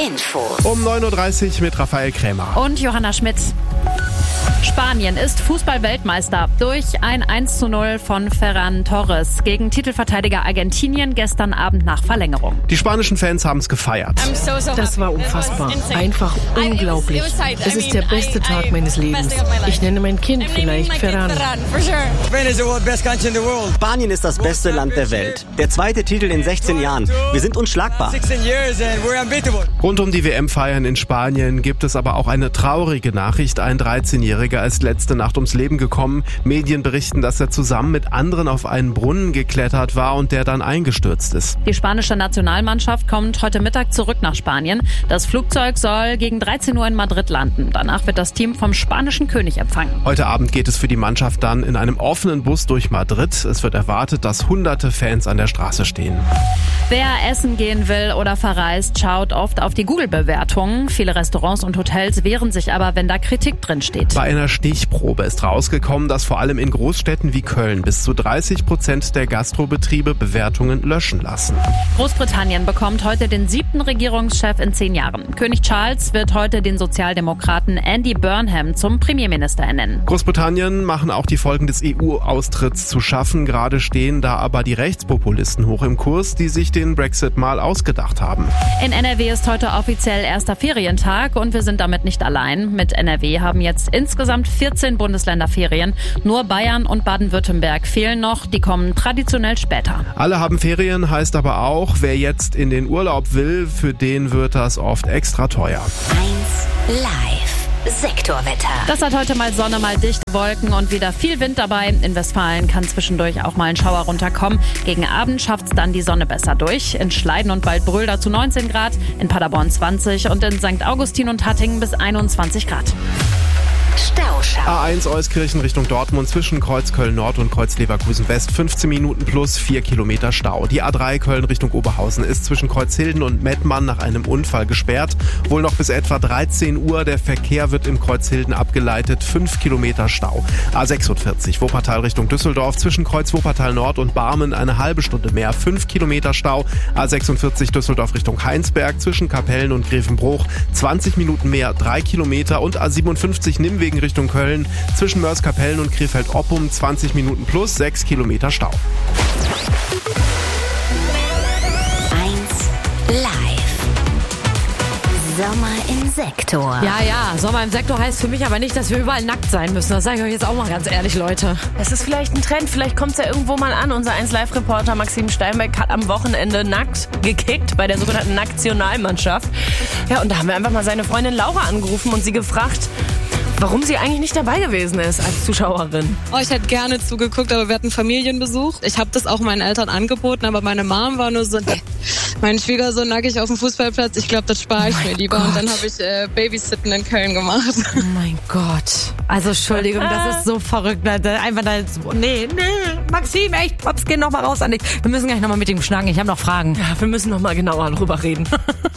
Infos. Um 9.30 Uhr mit Raphael Krämer. Und Johanna Schmidt. Spanien ist Fußball-Weltmeister durch ein 1:0 von Ferran Torres gegen Titelverteidiger Argentinien gestern Abend nach Verlängerung. Die spanischen Fans haben es gefeiert. Das war unfassbar. Einfach unglaublich. Es ist der beste Tag meines Lebens. Ich nenne mein Kind vielleicht Ferran. Spanien ist das beste Land der Welt. Der zweite Titel in 16 Jahren. Wir sind unschlagbar. Rund um die WM-Feiern in Spanien gibt es aber auch eine traurige Nachricht. Ein 13-Jähriger ist letzte Nacht ums Leben gekommen. Medien berichten, dass er zusammen mit anderen auf einen Brunnen geklettert war und der dann eingestürzt ist. Die spanische Nationalmannschaft kommt heute Mittag zurück nach Spanien. Das Flugzeug soll gegen 13 Uhr in Madrid landen. Danach wird das Team vom spanischen König empfangen. Heute Abend geht es für die Mannschaft dann in einem offenen Bus durch Madrid. Es wird erwartet, dass hunderte Fans an der Straße stehen. Wer essen gehen will oder verreist, schaut oft auf die Google-Bewertungen. Viele Restaurants und Hotels wehren sich aber, wenn da Kritik drin steht. Bei einer Stichprobe ist rausgekommen, dass vor allem in Großstädten wie Köln bis zu 30% der Gastrobetriebe Bewertungen löschen lassen. Großbritannien bekommt heute den 7. Regierungschef in 10 Jahren. König Charles wird heute den Sozialdemokraten Andy Burnham zum Premierminister ernennen. Großbritannien machen auch die Folgen des EU-Austritts zu schaffen. Gerade stehen da aber die Rechtspopulisten hoch im Kurs, die sich den Brexit mal ausgedacht haben. In NRW ist heute offiziell erster Ferientag und wir sind damit nicht allein. Mit NRW haben jetzt insgesamt 14 Bundesländer Ferien. Nur Bayern und Baden-Württemberg fehlen noch. Die kommen traditionell später. Alle haben Ferien, heißt aber auch, wer jetzt in den Urlaub will, für den wird das oft extra teuer. 1 Live. Sektorwetter. Das hat heute mal Sonne, mal dichte Wolken und wieder viel Wind dabei. In Westfalen kann zwischendurch auch mal ein Schauer runterkommen. Gegen Abend schafft's dann die Sonne besser durch. In Schleiden und Waldbröl dazu 19 Grad, in Paderborn 20 und in St. Augustin und Hattingen bis 21 Grad. Stauschau. A1 Euskirchen Richtung Dortmund zwischen Kreuz Köln-Nord und Kreuz Leverkusen-West 15 Minuten plus 4 Kilometer Stau. Die A3 Köln Richtung Oberhausen ist zwischen Kreuzhilden und Mettmann nach einem Unfall gesperrt. Wohl noch bis etwa 13 Uhr. Der Verkehr wird im Kreuzhilden abgeleitet. 5 Kilometer Stau. A46 Wuppertal Richtung Düsseldorf zwischen Kreuz Wuppertal-Nord und Barmen eine halbe Stunde mehr. 5 Kilometer Stau. A46 Düsseldorf Richtung Heinsberg zwischen Kapellen und Grevenbruch 20 Minuten mehr. 3 Kilometer. Und A57 Nimwegen Richtung Köln zwischen Mörs-Kapellen und Krefeld-Oppum 20 Minuten plus 6 Kilometer Stau. 1 Live. Sommer im Sektor. Ja, Sommer im Sektor heißt für mich aber nicht, dass wir überall nackt sein müssen. Das sage ich euch jetzt auch mal ganz ehrlich, Leute. Es ist vielleicht ein Trend, vielleicht kommt es ja irgendwo mal an. Unser 1Live-Reporter Maxim Steinbeck hat am Wochenende nackt gekickt bei der sogenannten Nationalmannschaft. Ja, und da haben wir einfach mal seine Freundin Laura angerufen und sie gefragt, warum sie eigentlich nicht dabei gewesen ist als Zuschauerin. Oh, ich hätte gerne zugeguckt, aber wir hatten Familienbesuch. Ich habe das auch meinen Eltern angeboten, aber meine Mom war nur so, nee, mein Schwiegersohn nackig auf dem Fußballplatz, ich glaube, das spare ich mir lieber. Und dann habe ich Babysitten in Köln gemacht. Oh mein Gott. Also Entschuldigung, das ist so verrückt. Einfach da jetzt, nee, Maxim, echt, Pops, geh noch mal raus an dich. Wir müssen gleich noch mal mit ihm schnacken, ich habe noch Fragen. Ja, wir müssen noch mal genauer drüber reden.